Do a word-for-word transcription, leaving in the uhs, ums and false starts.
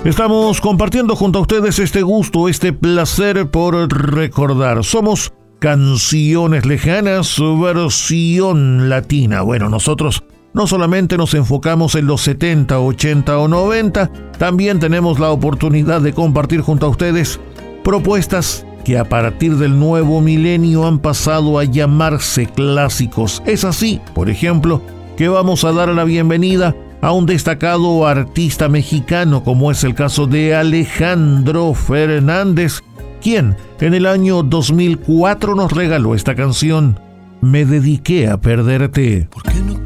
Estamos compartiendo junto a ustedes este gusto, este placer por recordar. Somos Canciones Lejanas, versión latina. Bueno, nosotros no solamente nos enfocamos en los setenta, ochenta o noventa, también tenemos la oportunidad de compartir junto a ustedes propuestas que a partir del nuevo milenio han pasado a llamarse clásicos. Es así, por ejemplo, que vamos a dar la bienvenida a un destacado artista mexicano, como es el caso de Alejandro Fernández, quien en el año dos mil cuatro nos regaló esta canción, Me dediqué a perderte. ¿Por qué no